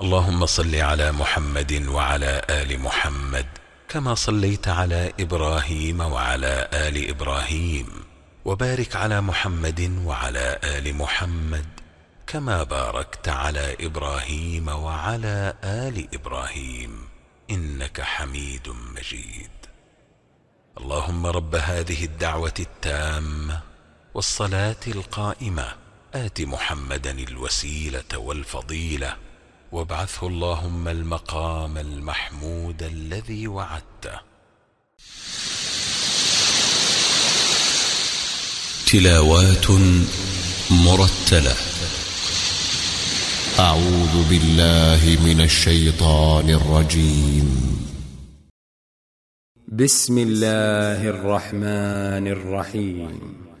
اللهم صل على محمد وعلى آل محمد كما صليت على إبراهيم وعلى آل إبراهيم، وبارك على محمد وعلى آل محمد كما باركت على إبراهيم وعلى آل إبراهيم إنك حميد مجيد. اللهم رب هذه الدعوة التامة والصلاة القائمة آت محمدا الوسيلة والفضيلة وابعثه اللهم المقام المحمود الذي وعدته. تلاوات مرتلة. أعوذ بالله من الشيطان الرجيم. بسم الله الرحمن الرحيم.